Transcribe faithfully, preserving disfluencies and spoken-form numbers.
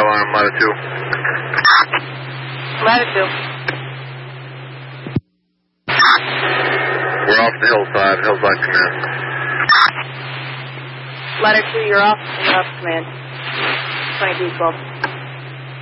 I'm ladder two. Ladder two. We're off the hillside, hillside command. Ladder two, you're off, you're off command. twenty-two twelve.